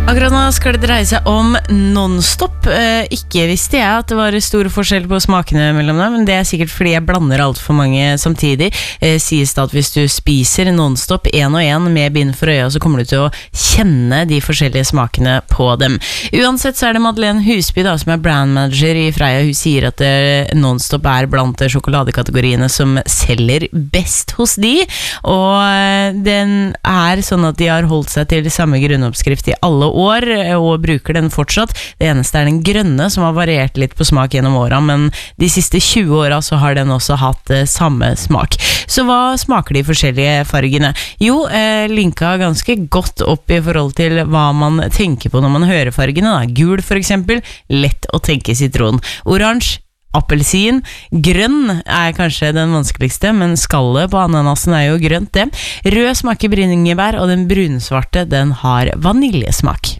Akkurat nå skal det dreie seg om Nonstop. Ikke visste jeg at det var stor forskjell på smakene mellom dem, men det er sikkert fordi jeg blander alt for mange samtidig. Sies det at hvis du spiser Nonstop en og en med bind for øya, så kommer du til å kjenne de forskjellige smakene på dem. Uansett så er det Madeleine Husby da, som er brandmanager i Freia. Hun sier at Nonstop er blant sjokoladekategoriene som selger best hos de, og den er sånn at de har holdt seg til samme grunnoppskrift i alle år, og bruker den fortsatt. Det eneste er den grønne, som har variert litt på smak gjennom åra, men de siste 20 åra så har den også hatt samme smak. Så hva smaker de forskjellige fargene? Jo, linka ganske godt opp i forhold til hva man tenker på når man hører fargene da. Gul for eksempel, lett å tenke sitron. Oransje, appelsin. Grønn er kanskje den vanskeligste, men skallet på ananasen er jo grønt det. Rød smaker bringebær, og den brunsvarte den har vaniljesmak.